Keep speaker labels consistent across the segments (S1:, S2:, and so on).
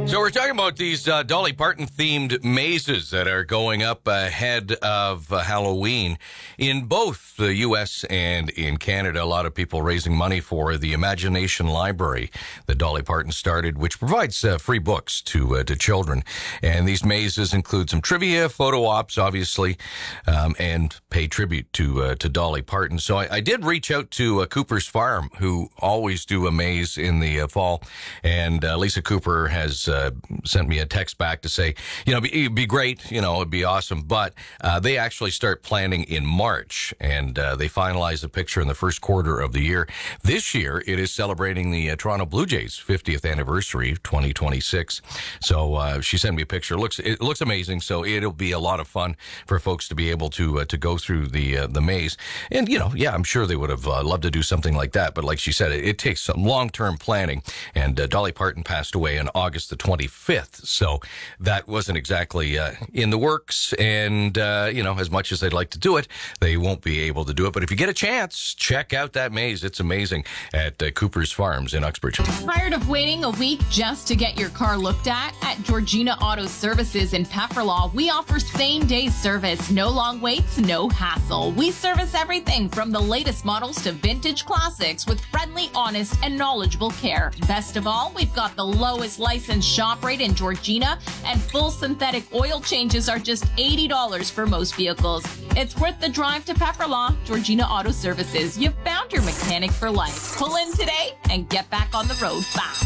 S1: So we're talking about these Dolly Parton-themed mazes that are going up ahead of Halloween in both the U.S. and in Canada. A lot of people raising money for the Imagination Library that Dolly Parton started, which provides free books to children. And these mazes include some trivia, photo ops, obviously, and pay tribute to Dolly Parton. So I did reach out to Cooper's Farm, who always do a maze in the fall, and Lisa Cooper has sent me a text back to say, it'd be great, it'd be awesome, but they actually start planning in March, and they finalize the picture in the first quarter of the year. This year, it is celebrating the Toronto Blue Jays' 50th anniversary, 2026. So she sent me a picture. It looks amazing, so it'll be a lot of fun for folks to be able to go through the maze. And, I'm sure they would have loved to do something like that, but like she said, it takes some long-term planning, and Dolly Parton passed away on August the 25th, so that wasn't exactly in the works, and as much as they'd like to do it, they won't be able to do it. But if you get a chance, check out that maze. It's amazing at Cooper's Farms in Uxbridge.
S2: Tired of waiting a week just to get your car looked at? At Georgina Auto Services in Pefferlaw, we offer same-day service. No long waits, no hassle. We service everything from the latest models to vintage classics with friendly, honest, and knowledgeable care. Best of all, we've got the lowest licensed shop rate in Georgina, and full synthetic oil changes are just $80 for most vehicles. It's worth the drive to Pefferlaw. Georgina Auto Services. You've found your mechanic for life. Pull in today and get back on the road fast.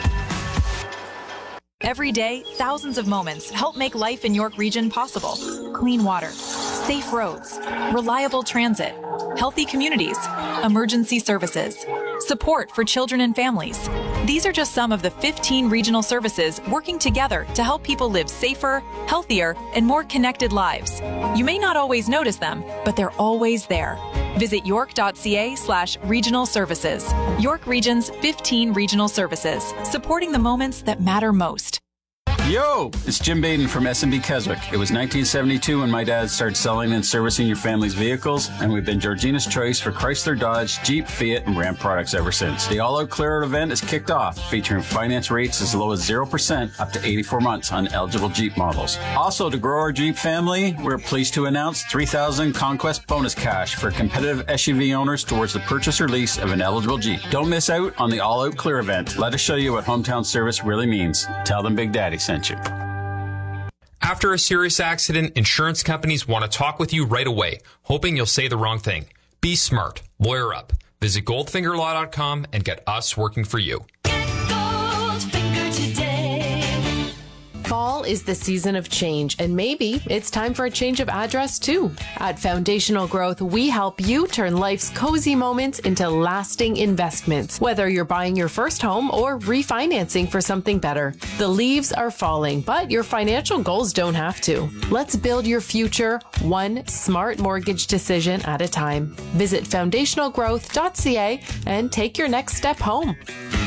S3: Every day, thousands of moments help make life in York Region possible. Clean water, safe roads, reliable transit, healthy communities, emergency services, support for children and families. These are just some of the 15 regional services working together to help people live safer, healthier, and more connected lives. You may not always notice them, but they're always there. Visit york.ca/regional services. York Region's 15 regional services, supporting the moments that matter most.
S4: Yo, it's Jim Baden from S&B Keswick. It was 1972 when my dad started selling and servicing your family's vehicles, and we've been Georgina's choice for Chrysler, Dodge, Jeep, Fiat, and Ram products ever since. The All-Out Clear Out event is kicked off, featuring finance rates as low as 0% up to 84 months on eligible Jeep models. Also, to grow our Jeep family, we're pleased to announce $3,000 Conquest bonus cash for competitive SUV owners towards the purchase or lease of an eligible Jeep. Don't miss out on the All-Out Clear event. Let us show you what hometown service really means. Tell them Big Daddy sent you.
S5: After a serious accident, insurance companies want to talk with you right away, hoping you'll say the wrong thing. Be smart. Lawyer up. Visit goldfingerlaw.com and get us working for you.
S6: Get Goldfinger today.
S7: Fall is the season of change, and maybe it's time for a change of address too. At Foundational Growth, we help you turn life's cozy moments into lasting investments, whether you're buying your first home or refinancing for something better. The leaves are falling, but your financial goals don't have to. Let's build your future one smart mortgage decision at a time. Visit foundationalgrowth.ca and take your next step home.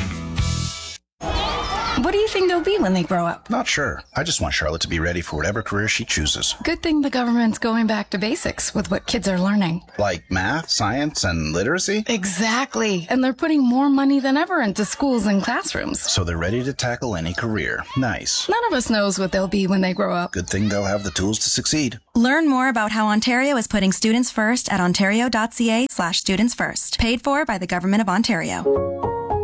S8: What do you think they'll be when they grow up?
S9: Not sure. I just want Charlotte to be ready for whatever career she chooses.
S8: Good thing the government's going back to basics with what kids are learning.
S9: Like math, science, and literacy?
S8: Exactly. And they're putting more money than ever into schools and classrooms.
S9: So they're ready to tackle any career. Nice.
S8: None of us knows what they'll be when they grow up.
S9: Good thing they'll have the tools to succeed.
S10: Learn more about how Ontario is putting students first at ontario.ca/students first. Paid for by the Government of Ontario.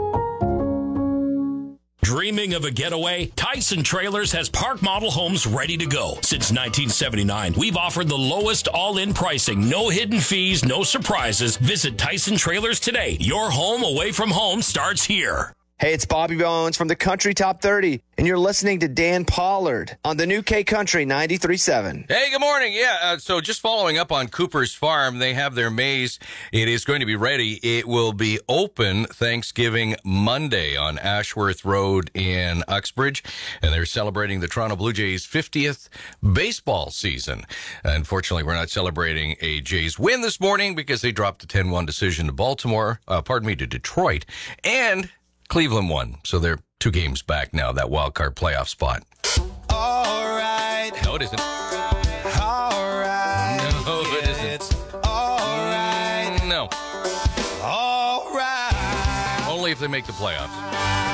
S11: Dreaming of a getaway? Tyson Trailers has park model homes ready to go. Since 1979, we've offered the lowest all-in pricing. No hidden fees, no surprises. Visit Tyson Trailers today. Your home away from home starts here.
S12: Hey, it's Bobby Bones from the Country Top 30, and you're listening to Dan Pollard on the new K Country 93.7.
S1: Hey, good morning. Yeah, so just following up on Cooper's Farm, they have their maze. It is going to be ready. It will be open Thanksgiving Monday on Ashworth Road in Uxbridge, and they're celebrating the Toronto Blue Jays' 50th baseball season. Unfortunately, we're not celebrating a Jays win this morning because they dropped a 10-1 decision to Detroit, and Cleveland won, so they're 2 games back now, that wild card playoff spot.
S13: All right.
S1: No, it isn't.
S13: All right.
S1: No, it isn't.
S13: It's all right.
S1: No.
S13: All right.
S1: Only if they make the playoffs.